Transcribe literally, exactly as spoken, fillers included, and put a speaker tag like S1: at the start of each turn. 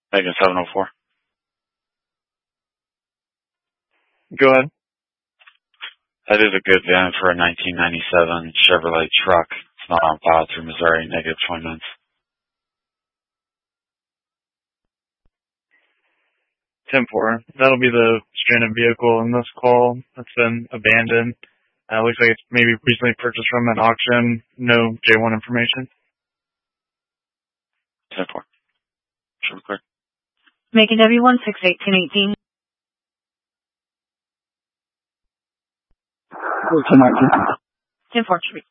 S1: Megan seven oh four.
S2: Go ahead.
S1: That is a good V I N for a nineteen ninety-seven Chevrolet truck. It's not on file through Missouri, negative twenty months.
S2: ten four. That'll be the stranded vehicle in this call that's been abandoned. Uh, looks like it's maybe recently purchased from an auction. No J one information.
S1: ten four. Should be clear.
S3: Macon W one six eighteen eighteen. ten four.